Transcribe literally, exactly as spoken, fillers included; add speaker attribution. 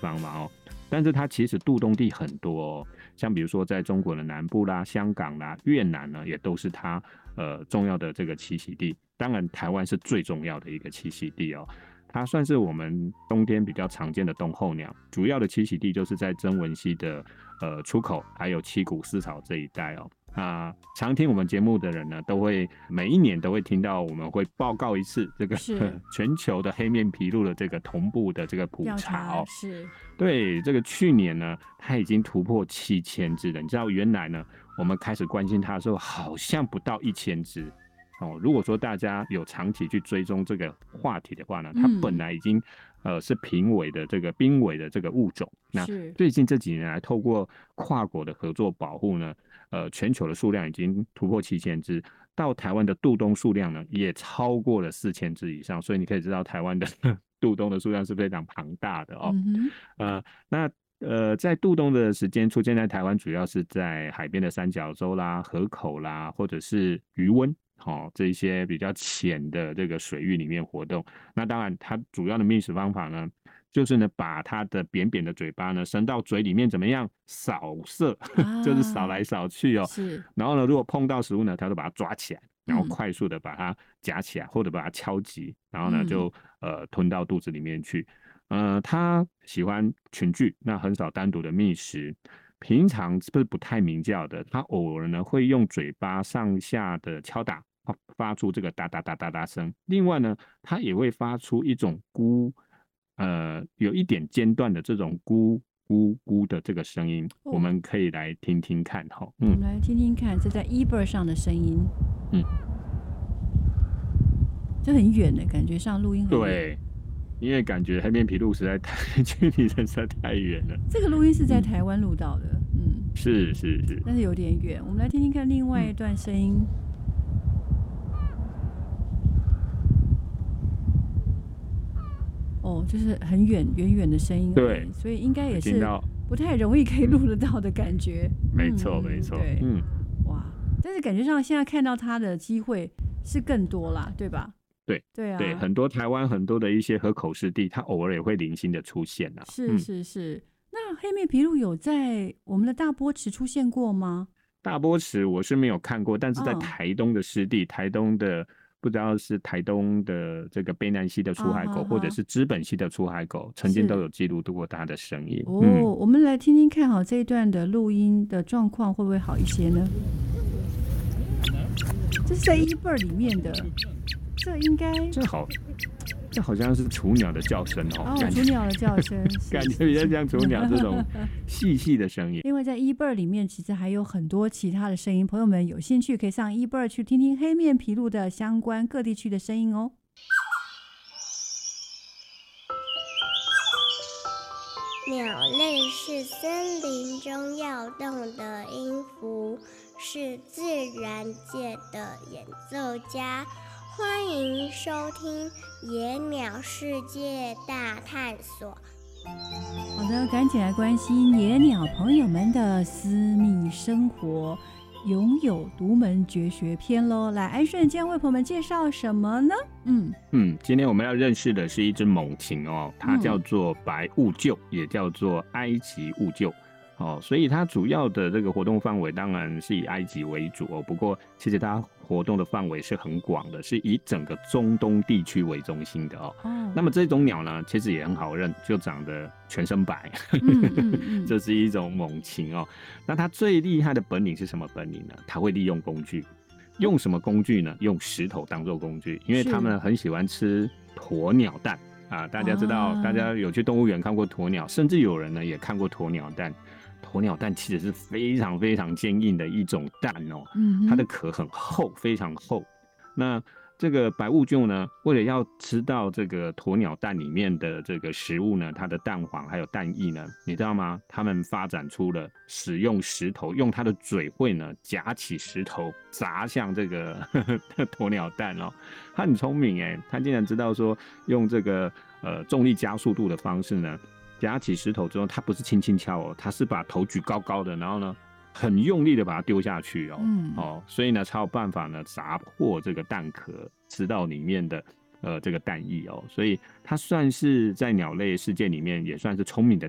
Speaker 1: 方嘛哦，但是它其实渡冬地很多哦，像比如说在中国的南部啦、香港啦、越南呢，也都是它呃重要的这个栖息地。当然，台湾是最重要的一个栖息地哦。它算是我们冬天比较常见的冬候鸟，主要的栖息地就是在曾文溪的呃出口，还有七股丝草这一带哦。那常听我们节目的人呢，都会每一年都会听到，我们会报告一次这个全球的黑面琵鹭的这个同步的这个普查哦。
Speaker 2: 是，
Speaker 1: 对，这个去年呢，它已经突破七千只了。你知道原来呢，我们开始关心它的时候，好像不到一千只。哦，如果说大家有长期去追踪这个话题的话呢，它本来已经、嗯、呃是濒危的这个濒危的这个物种。那最近这几年来，透过跨国的合作保护呢，呃，全球的数量已经突破七千只，到台湾的渡冬数量呢也超过了四千只以上。所以你可以知道台湾的渡冬的数量是非常庞大的哦。
Speaker 2: 嗯、
Speaker 1: 呃，那。呃，在渡冬的时间出现在台湾，主要是在海边的三角洲啦、河口啦，或者是渔温。哦，这一些比较浅的这个水域里面活动。那当然，它主要的觅食方法呢，就是呢把它的扁扁的嘴巴呢伸到嘴里面，怎么样扫射，啊、就是扫来扫去哦。
Speaker 2: 是。
Speaker 1: 然后呢，如果碰到食物呢，它就把它抓起来，然后快速的把它夹起来，或者把它敲击，然后呢就呃吞到肚子里面去。呃，它喜欢群聚，那很少单独的觅食。平常是不是不太鸣叫的？它偶尔呢会用嘴巴上下的敲打，发出这个哒哒哒哒哒声。另外呢，它也会发出一种咕，呃，有一点间断的这种咕咕咕的这个声音，哦、我们可以来听听看哈。
Speaker 2: 嗯，我们来听听看，这在 eBird 上的声音。嗯，就很远的感觉上录音很远。
Speaker 1: 对。因为感觉黑面琵鹭实在太距离实在太远了。
Speaker 2: 这个录音是在台湾录到的，嗯，
Speaker 1: 是是是，
Speaker 2: 但是有点远。我们来听听看另外一段声音。嗯、哦，就是很远远远的声音，
Speaker 1: 对，
Speaker 2: 所以应该也是不太容易可以录得到的感觉。
Speaker 1: 没错、嗯、没错，
Speaker 2: 对，嗯，哇，但是感觉上现在看到它的机会是更多啦，对吧？
Speaker 1: 对
Speaker 2: 对啊，
Speaker 1: 对，很多台湾很多的一些河口湿地，它偶尔也会零星的出现啊。
Speaker 2: 是是是，嗯、那黑面琵鹭有在我们的大波池出现过吗？
Speaker 1: 大波池我是没有看过，但是在台东的湿地，哦、台东的不知道是台东的这个卑南溪的出海狗，啊、或者是知本溪的出海狗，曾经都有记录过它的声音。
Speaker 2: 哦、嗯，我们来听听看哈，这一段的录音的状况会不会好一些呢？这是在 eBird 里面的。这应该
Speaker 1: 这好，这好像是雏鸟的叫声哦。
Speaker 2: 哦，雏鸟的叫声，
Speaker 1: 感觉比较像雏鸟这种细细的声音。
Speaker 2: 另外，在 eBird 里面其实还有很多其他的声音，朋友们有兴趣可以上 eBird 去听听黑面琵鹭的相关各地区的声音哦。
Speaker 3: 鸟类是森林中要动的音符，是自然界的演奏家。欢迎收听《野鸟世界大探索》。
Speaker 2: 好的，赶紧来关心野鸟朋友们的私密生活，拥有独门绝学篇咯。来，安顺今天为朋友们介绍什么呢？
Speaker 1: 嗯嗯，今天我们要认识的是一只猛禽哦，它叫做白兀鹫，也叫做埃及兀鹫。哦，所以它主要的这个活动范围当然是以埃及为主哦，不过其实它活动的范围是很广的，是以整个中东地区为中心的哦。哦，那么这种鸟呢，其实也很好认，就长得全身白，嗯嗯嗯这是一种猛禽哦。那它最厉害的本领是什么本领呢？它会利用工具，用什么工具呢？用石头当做工具，因为他们很喜欢吃鸵鸟蛋啊。大家知道，啊、大家有去动物园看过鸵鸟，甚至有人呢也看过鸵鸟蛋。鸵鸟蛋其实是非常非常坚硬的一种蛋哦，嗯、它的壳很厚，非常厚。那这个白兀鹫呢，为了要吃到这个鸵鸟蛋里面的这个食物呢，它的蛋黄还有蛋液呢，你知道吗？他们发展出了使用石头，用它的嘴喙呢夹起石头砸向这个呵呵鸵鸟蛋哦。它很聪明哎，它竟然知道说用这个呃重力加速度的方式呢。夹起石头之后，它不是轻轻敲哦，它是把头举高高的，然后呢，很用力的把它丢下去哦，嗯、哦，所以呢，才有办法呢砸破这个蛋壳，吃到里面的呃这个蛋液哦，所以它算是在鸟类世界里面也算是聪明的